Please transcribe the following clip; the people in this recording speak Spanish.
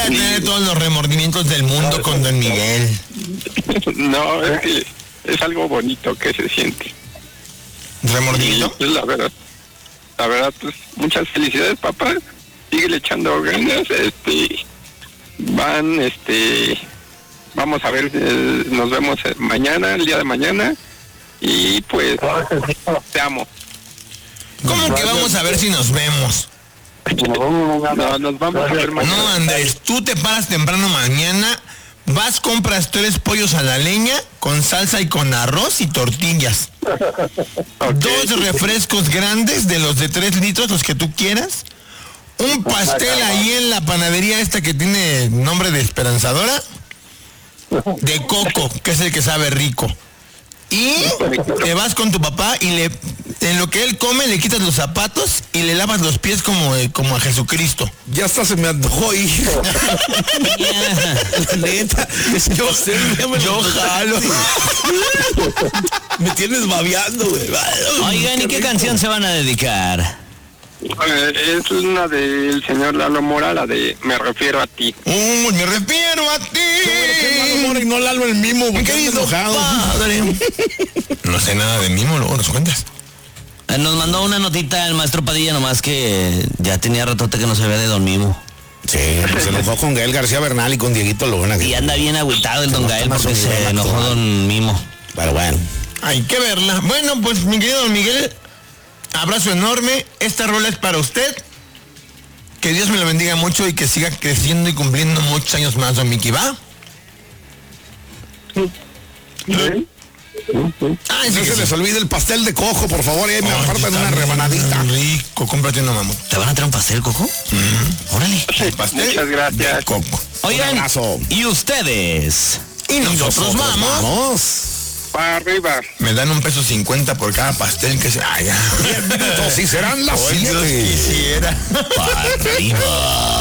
a tener todos los remordimientos del mundo con Don Miguel. No, es que es algo bonito que se siente. ¿Remordimiento? Y, pues, la verdad, pues muchas felicidades, papá. Síguele echando ganas, vamos a ver, nos vemos mañana, el día de mañana, y pues te amo. ¿Cómo que vamos a ver si nos vemos? No, nos vamos a ver mañana. No, Andrés, tú te paras temprano mañana, vas, compras 3 pollos a la leña con salsa y con arroz y tortillas. Okay. 2 refrescos grandes de los de 3 litros, los que tú quieras. Un pastel ahí en la panadería esta que tiene nombre de esperanzadora. De coco, que es el que sabe rico. Y te vas con tu papá y en lo que él come le quitas los zapatos y le lavas los pies como a Jesucristo. Ya hasta se me antojó, hijo. Neta, yo jalo. Me tienes babeando, güey. Oigan, ¿y qué canción se van a dedicar? Es una del señor Lalo Mora, la de Me refiero a ti. ¡Uy, me refiero a ti! Y no Lalo el Mimo, Mi porque querido enojado. padre. No sé nada de Mimo, luego nos cuentas. Nos mandó una notita el maestro Padilla, nomás que ya tenía ratote que no se ve de Don Mimo. Sí, se enojó con Gael García Bernal y con Dieguito Luna. Y anda bien agüitado el Don Gael porque se enojó Don Mimo. Pero bueno. Hay que verla. Bueno, pues mi querido Don Miguel, abrazo enorme. Esta rola es para usted. Que Dios me lo bendiga mucho y que siga creciendo y cumpliendo muchos años más, Don Miki, ¿va? Ay, no se les olvide el pastel de coco, por favor, me apartan una rebanadita. Rico, cómprate una, mamá. ¿Te van a traer un pastel, Coco? Órale. El pastel Muchas gracias. de coco. Oigan, Un abrazo. ¿y ustedes? Y nosotros vamos. Para arriba. Me dan $1.50 por cada pastel que se haya. Si serán las 7. Quisiera. Para arriba.